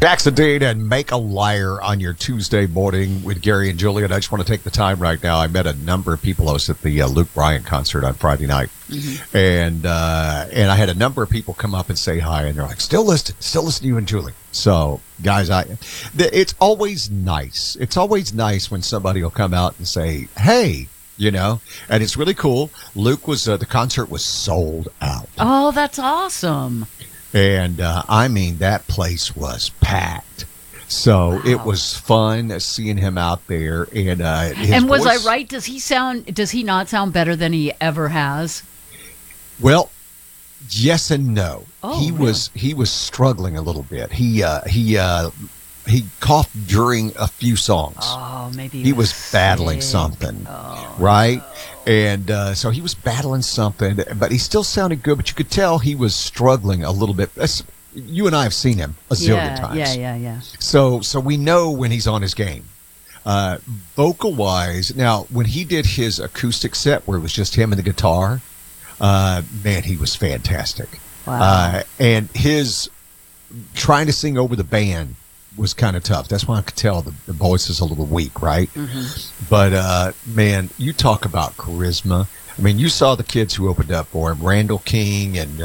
Jackson Dean and Make a Liar on your Tuesday morning with Gary and Julian. I just want to take the time right now. I met a number of people. I was at the Luke Bryan concert on Friday night, and I had a number of people come up and say hi, and they're like, still listen to you and Julie. So, guys, it's always nice. It's always nice when somebody will come out and say, hey, and it's really cool. Luke the concert was sold out. Oh, that's awesome. And, that place was packed. So It was fun seeing him out there. And was I right? Does he not sound better than he ever has? Well, yes and no. Oh, he was struggling a little bit. He coughed during a few songs. Oh, maybe he was battling something, right? And so he was battling something, but he still sounded good. But you could tell he was struggling a little bit. You and I have seen him a zillion times. Yeah. So we know when he's on his game. Vocal wise, now when he did his acoustic set where it was just him and the guitar, man, he was fantastic. Wow. And his trying to sing over the band was kind of tough. That's why I could tell the voice is a little weak, right? Mm-hmm. But, man, you talk about charisma. I mean, you saw the kids who opened up for him, Randall King and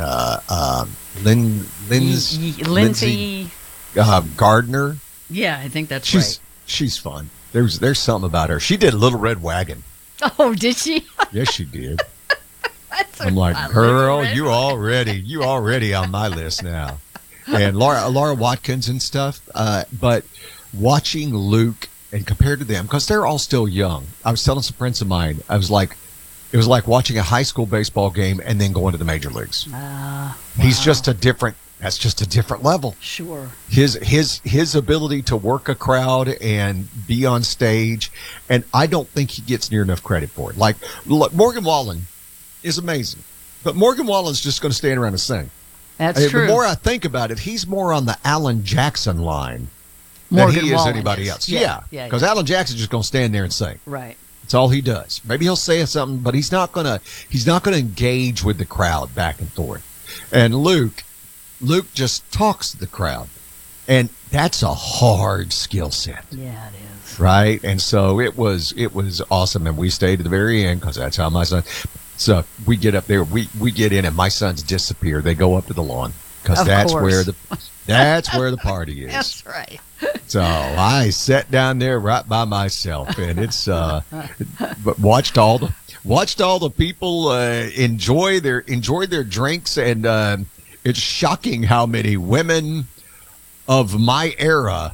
Lindsay Gardner. Yeah, I think that's right. She's fun. There's something about her. She did Little Red Wagon. Oh, did she? Yes, she did. I'm like, girl, you already on my list now. And Laura Watkins and stuff. But watching Luke and compared to them, because they're all still young. I was telling some friends of mine, it was like watching a high school baseball game and then going to the major leagues. Wow. That's just a different level. Sure. His ability to work a crowd and be on stage, and I don't think he gets near enough credit for it. Like, look, Morgan Wallen is amazing, but Morgan Wallen's just going to stand around and sing. That's true. The more I think about it, he's more on the Alan Jackson line Morgan than he is Wallen anybody else. Yeah. Because Alan Jackson's just going to stand there and sing. Right. That's all he does. Maybe he'll say something, but he's not gonna engage with the crowd back and forth. And Luke just talks to the crowd, and that's a hard skill set. Yeah, it is. Right. And so it was awesome, and we stayed to the very end because that's how my son. So we get up there, we get in, and my sons disappear. They go up to the lawn because that's where the party is. That's right. So I sat down there right by myself, and it's but watched all the people enjoy their drinks, and it's shocking how many women of my era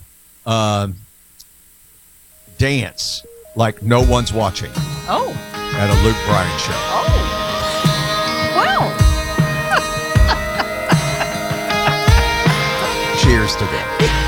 dance like no one's watching. Oh. At a Luke Bryan show. Oh. Wow. Cheers to them.